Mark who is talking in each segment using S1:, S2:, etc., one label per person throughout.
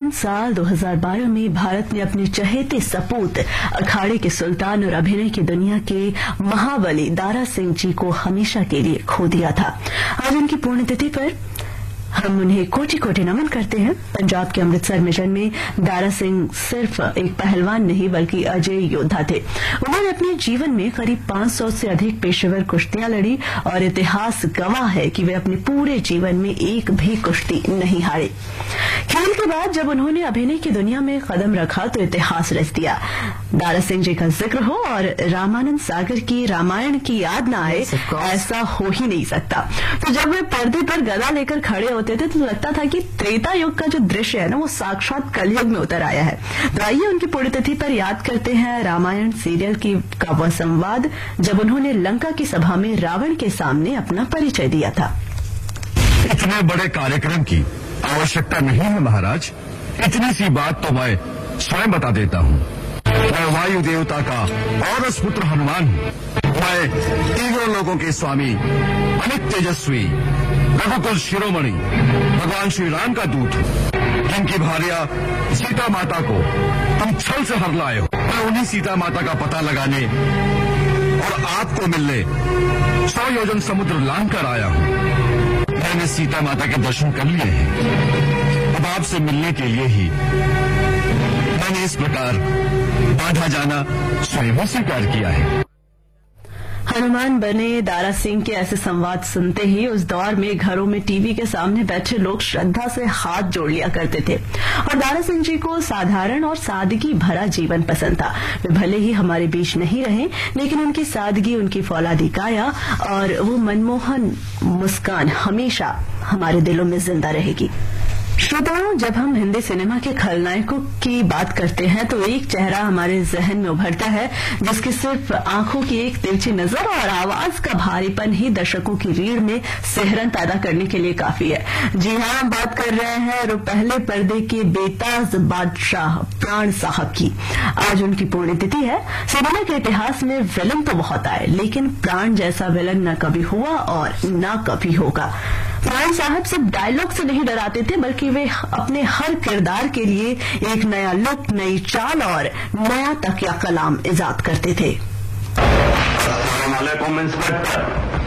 S1: साल 2012 में भारत ने अपने चहेते सपूत, अखाड़े के सुल्तान और अभिनय की दुनिया के महाबली दारा सिंह जी को हमेशा के लिए खो दिया था। आज उनकी पुण्यतिथि पर हम उन्हें कोटि कोटि नमन करते हैं। पंजाब के अमृतसर में जन्मे दारा सिंह सिर्फ एक पहलवान नहीं बल्कि अजय योद्धा थे। उन्होंने अपने जीवन में करीब 500 से अधिक पेशेवर कुश्तियां लड़ी और इतिहास गवाह है कि वे अपने पूरे जीवन में एक भी कुश्ती नहीं हारे। खेल के बाद जब उन्होंने अभिनय की दुनिया में कदम रखा तो इतिहास रच दिया। दारा सिंह जी का जिक्र हो और रामानंद सागर की रामायण की याद न आए, ऐसा हो ही नहीं सकता। तो जब वे पर्दे पर गदा लेकर खड़े होते थे तो लगता था कि त्रेता युग का जो दृश्य है ना, वो साक्षात कलयुग में उतर आया है। तो आइए उनकी पुण्यतिथि पर याद करते हैं रामायण सीरियल का वह संवाद जब उन्होंने लंका की सभा में रावण के सामने अपना परिचय दिया था।
S2: इतने बड़े कार्यक्रम की आवश्यकता नहीं है महाराज। इतनी सी बात तो मैं स्वयं बता देता हूँ। मैं वायु देवता का औरस पुत्र हनुमान हूँ। मैं तीनों लोगों के स्वामी, अमित तेजस्वी, रघुकुल शिरोमणि भगवान श्री राम का दूत हूँ। जिनकी भार्या सीता माता को तुम छल से हर लाए हो। मैं उन्हीं सीता माता का पता लगाने और आपको मिलने 100 योजन समुद्र लांघ कर आया हूँ। मैंने सीता माता के दर्शन कर लिए हैं। अब आपसे मिलने के लिए ही मैंने इस प्रकार बाधा जाना स्वयं स्वीकार किया है।
S1: हनुमान बने दारा सिंह के ऐसे संवाद सुनते ही उस दौर में घरों में टीवी के सामने बैठे लोग श्रद्धा से हाथ जोड़ लिया करते थे। और दारा सिंह जी को साधारण और सादगी भरा जीवन पसंद था। वे भले ही हमारे बीच नहीं रहे, लेकिन उनकी सादगी, उनकी फौलादी काया और वो मनमोहन मुस्कान हमेशा हमारे दिलों में जिंदा रहेगी। श्रोताओं, जब हम हिंदी सिनेमा के खलनायकों की बात करते हैं तो एक चेहरा हमारे जहन में उभरता है जिसकी सिर्फ आंखों की एक तिरछी नजर और आवाज का भारीपन ही दर्शकों की रीढ़ में सिहरन पैदा करने के लिए काफी है। जी हाँ, हम बात कर रहे हैं पहले पर्दे के बेताज बादशाह प्राण साहब की। आज उनकी पुण्यतिथि है। सिनेमा के इतिहास में विलन तो बहुत आए, लेकिन प्राण जैसा विलन न कभी हुआ और न कभी होगा। प्राण साहब सिर्फ डायलॉग से नहीं डराते थे, बल्कि वे अपने हर किरदार के लिए एक नया लुक, नई चाल और नया तकिया कलाम इजाद करते थे।
S3: वालेकुम इंस्पेक्टर,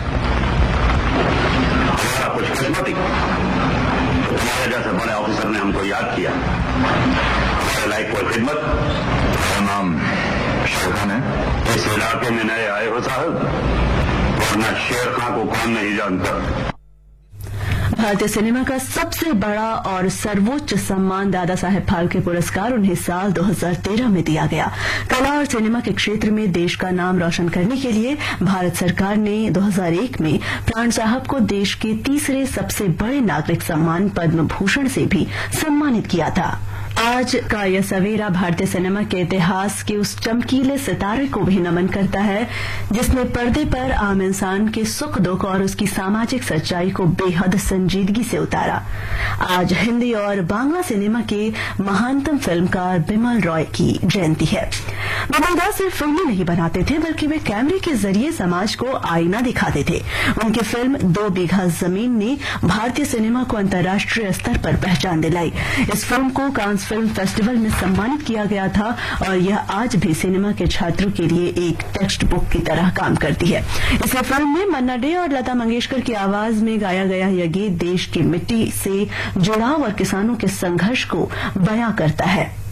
S3: खुशकिस्मती तुम्हारे जैसे बड़े ऑफिसर ने हमको याद किया। हमारे लायक कोई खिदमत? मेरा नाम शेर खान है। इस इलाके में नए आए हो साहब, वरना शेर खान को कौन नहीं जानता।
S1: भारतीय सिनेमा का सबसे बड़ा और सर्वोच्च सम्मान दादा साहेब फाल्के पुरस्कार उन्हें साल 2013 में दिया गया। कला और सिनेमा के क्षेत्र में देश का नाम रोशन करने के लिए भारत सरकार ने 2001 में प्राण साहब को देश के तीसरे सबसे बड़े नागरिक सम्मान पद्म भूषण से भी सम्मानित किया था। आज का यह सवेरा भारतीय सिनेमा के इतिहास के उस चमकीले सितारे को भी नमन करता है जिसने पर्दे पर आम इंसान के सुख दुख और उसकी सामाजिक सच्चाई को बेहद संजीदगी से उतारा। आज हिंदी और बांग्ला सिनेमा के महानतम फिल्मकार बिमल रॉय की जयंती है। बिमल दास सिर्फ फिल्में नहीं बनाते थे, बल्कि वे कैमरे के जरिए समाज को आईना दिखाते थे। उनकी फिल्म 2 बीघा जमीन ने भारतीय सिनेमा को अंतर्राष्ट्रीय स्तर पर पहचान दिलाई। इस फिल्म को कांस फिल्म फेस्टिवल में सम्मानित किया गया था और यह आज भी सिनेमा के छात्रों के लिए एक टेक्स्ट बुक की तरह काम करती है। इस फिल्म में मन्ना डे और लता मंगेशकर की आवाज में गाया गया यह गीत देश की मिट्टी से जुड़ाव और किसानों के संघर्ष को बयां करता है।